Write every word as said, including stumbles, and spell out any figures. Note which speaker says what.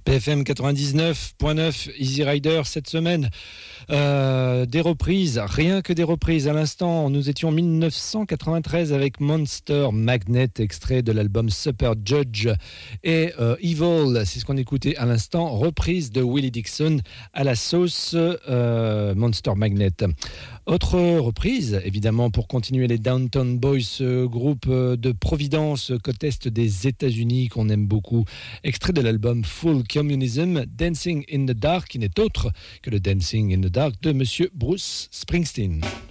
Speaker 1: B F M quatre-vingt-dix-neuf point neuf, Easy Rider cette semaine. Euh, des reprises, rien que des reprises. À l'instant, nous étions en dix-neuf cent quatre-vingt-treize avec Monster Magnet, extrait de l'album Super Judge. Et euh, Evil, c'est ce qu'on écoutait à l'instant, reprise de Willie Dixon à la sauce euh, Monster Magnet. Autre reprise, évidemment, pour continuer les Downtown Boys, ce groupe de Providence, côte est des États-Unis, qu'on aime beaucoup. Extrait de l'album Full Communism, Dancing in the Dark, qui n'est autre que le Dancing in the Dark de Monsieur Bruce Springsteen.